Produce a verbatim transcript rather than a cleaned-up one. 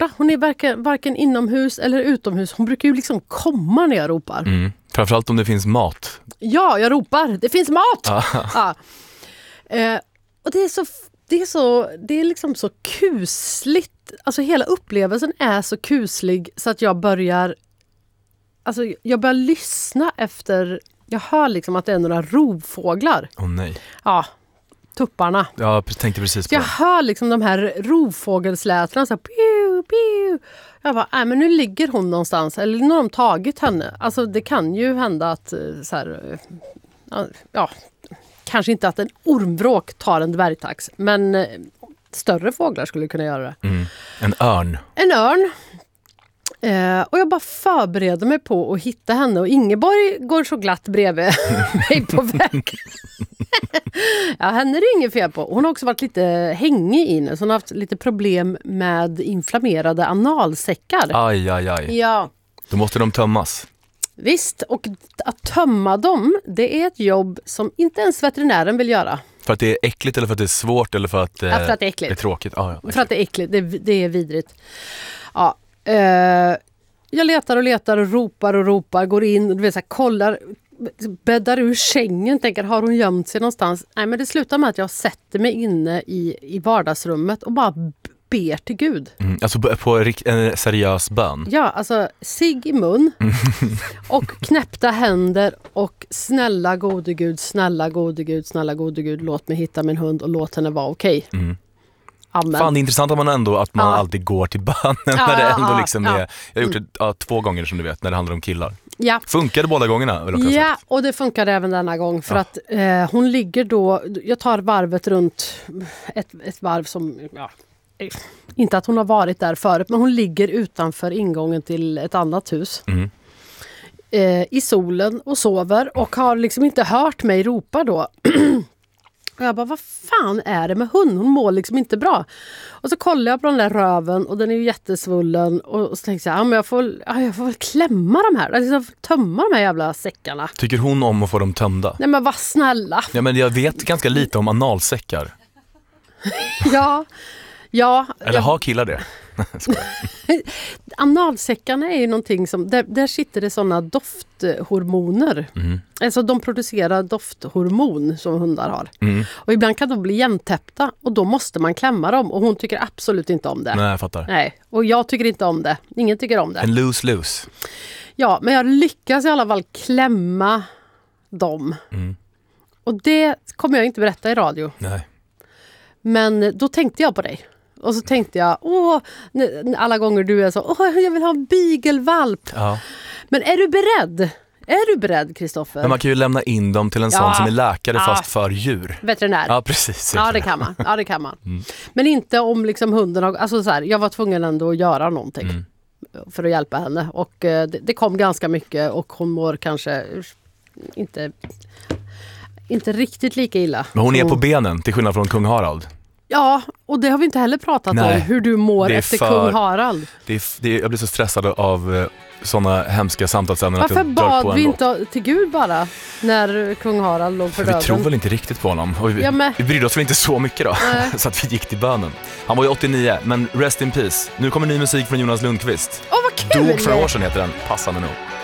borta. Hon är varken, varken inomhus eller utomhus. Hon brukar ju liksom komma när jag ropar. Mm. Framförallt om det finns mat. Ja, jag ropar. Det finns mat! Ja. Eh, och det är så... Det är, så, det är liksom så kusligt. Alltså hela upplevelsen är så kuslig så att jag börjar... Alltså jag börjar lyssna efter... Jag hör liksom att det är några rovfåglar. Åh oh, nej. Ja, tupparna. Jag tänkte precis på jag det. Jag hör liksom de här rovfågelslätena så här, piu, piu. Jag bara, nej men nu ligger hon någonstans. Eller nu har de tagit henne. Alltså det kan ju hända att så här... Ja... Kanske inte att en ormvråk tar en dvärgtax, men eh, större fåglar skulle kunna göra det. Mm. En örn. En örn. Eh, och jag bara förbereder mig på att hitta henne. Och Ingeborg går så glatt bredvid mig på väg. Ja, henne är det inget fel på. Hon har också varit lite hängig inne. Så hon har haft lite problem med inflammerade analsäckar. Aj, aj, aj. Ja. Då måste de tömmas. Visst, och att tömma dem, det är ett jobb som inte ens veterinären vill göra. För att det är äckligt eller för att det är svårt eller för att, eh, ja, för att det är äckligt. Det är tråkigt? Ah, ja, äckligt. För att det är äckligt, det, det är vidrigt. Ja, eh, jag letar och letar och ropar och ropar, går in och du vet, så här, kollar, bäddar ur sängen, tänker har hon gömt sig någonstans? Nej, men det slutar med att jag sätter mig inne i, i vardagsrummet och bara ber till Gud. Mm, alltså på, på en seriös bön? Ja, alltså sig i mun och knäppta händer och snälla gode Gud, snälla gode Gud, snälla gode Gud, låt mig hitta min hund och låt henne vara okej. Okay. Mm. Amen. Fan, det är intressant att man ändå att man ja. alltid går till bönen ja, när det ändå ja, liksom ja. är... Jag har gjort det ja, två gånger som du vet när det handlar om killar. Ja. Funkade båda gångerna? Vill ja, sagt. Och det funkade även denna gång för ja. att eh, hon ligger då... Jag tar varvet runt ett, ett varv som... Ja, inte att hon har varit där förut, men hon ligger utanför ingången till ett annat hus. Mm. Eh, I solen och sover och har liksom inte hört mig ropa då. Och jag bara, vad fan är det med hund? Hon mår liksom inte bra. Och så kollar jag på den där röven och den är ju jättesvullen. Och så tänkte jag, ja, men jag, får, ja, jag får väl klämma de här. Jag får tömma de här jävla säckarna. Tycker hon om att få dem tömda? Nej men vad snälla. Ja, men jag vet ganska lite om analsäckar. ja, ja. Eller jag... har killar det? Analsäckarna är ju någonting som, där, där sitter det sådana dofthormoner. Mm. Alltså de producerar dofthormon som hundar har. Mm. Och ibland kan de bli jämntäppta och då måste man klämma dem. Och hon tycker absolut inte om det. Nej, jag fattar. Nej, och jag tycker inte om det. Ingen tycker om det. En lose-lose. Ja, men jag lyckas i alla fall klämma dem. Mm. Och det kommer jag inte berätta i radio. Nej. Men då tänkte jag på dig. Och så tänkte jag, åh, alla gånger du är så, åh, jag vill ha en beagle-valp. Ja. Men är du beredd? Är du beredd, Kristoffer? Men man kan ju lämna in dem till en ja. sån som är läkare ja. fast för djur. Veterinär. Ja, precis. Ja, det kan man. Ja, det kan man. Mm. Men inte om liksom hunden har, alltså så här, jag var tvungen ändå att göra någonting mm. för att hjälpa henne. Och eh, det, det kom ganska mycket och hon mår kanske inte, inte riktigt lika illa. Men hon är på benen, till skillnad från kung Harald. Ja, och det har vi inte heller pratat Nej, om, hur du mår efter för, kung Harald. Det är, det är, jag blir så stressad av uh, sådana hemska samtalsämnen. Varför att jag bad på vi inte till Gud bara när kung Harald låg för, för döden? Vi tror väl inte riktigt på honom. Och vi, ja, vi brydde oss väl inte så mycket då, så att vi gick till bönen. Han var ju åttionio, men rest in peace. Nu kommer ny musik från Jonas Lundqvist. Åh, vad kul! Dog för några år sedan heter den, passande nog.